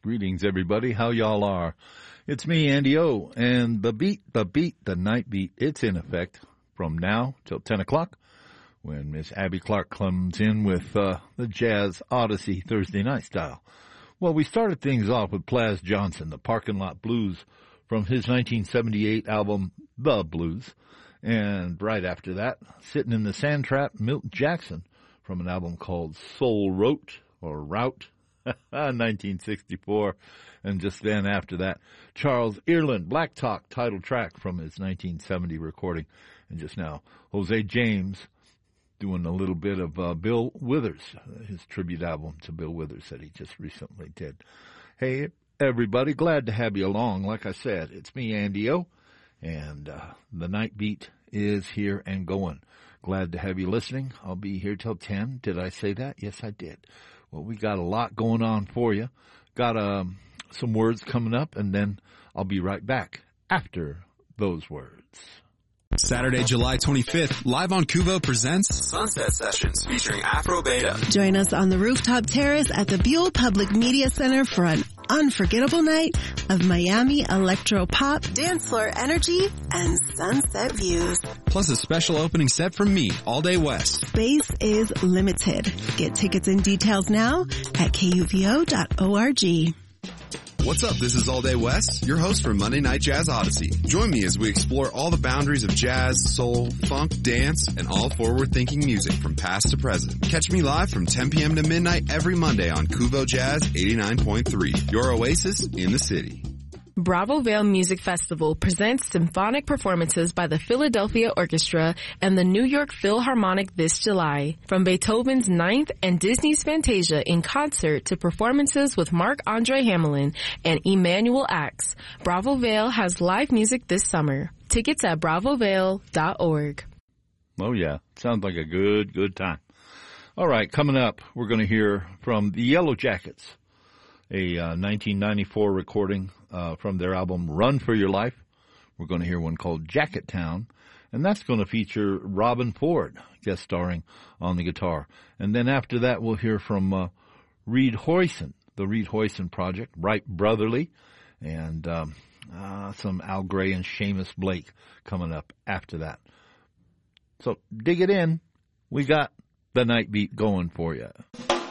Greetings, everybody. How y'all are? It's me, Andy O, and the night beat, it's in effect from now till 10 o'clock when Miss Abby Clark comes in with the Jazz Odyssey Thursday night style. Well, we started things off with Plas Johnson, the Parking Lot Blues, from his 1978 album, The Blues. And right after that, sitting in the sand trap, Milton Jackson, from an album called Soul Route, 1964. And just then after that, Charles Earland, Black Talk, title track from his 1970 recording. And just now, Jose James doing a little bit of Bill Withers, his tribute album to Bill Withers that he just recently did. Hey, everybody, glad to have you along. Like I said, it's me, Andy O, and the night beat is here and going. Glad to have you listening. I'll be here till 10. Did I say that? Yes, I did. Well, we got a lot going on for you. Got some words coming up, and then I'll be right back after those words. Saturday, July 25th, live on Kuvo presents Sunset Sessions featuring Afro Beta. Join us on the rooftop terrace at the Buell Public Media Center for an unforgettable night of Miami electro pop, dance floor energy, and sunset views. Plus a special opening set from me, All Day West. Space is limited. Get tickets and details now at kuvo.org. What's up? This is All Day West, your host for Monday Night Jazz Odyssey. Join me as we explore all the boundaries of jazz, soul, funk, dance, and all forward-thinking music from past to present. Catch me live from 10 p.m. to midnight every Monday on Kuvo Jazz 89.3, your oasis in the city. Bravo Vale Music Festival presents symphonic performances by the Philadelphia Orchestra and the New York Philharmonic this July. From Beethoven's Ninth and Disney's Fantasia in concert to performances with Marc-Andre Hamelin and Emanuel Ax, Bravo Vale has live music this summer. Tickets at bravovale.org. Oh, yeah. Sounds like a good time. All right, coming up, we're going to hear from the Yellow Jackets, a 1994 recording from their album Run for Your Life. We're going to hear one called Jacket Town, and that's going to feature Robin Ford guest starring on the guitar. And then after that, we'll hear from Reed Hoyson, the Reed Hoyson Project, Right Brotherly, and some Al Gray and Seamus Blake coming up after that. So dig it in. We got the night beat going for you.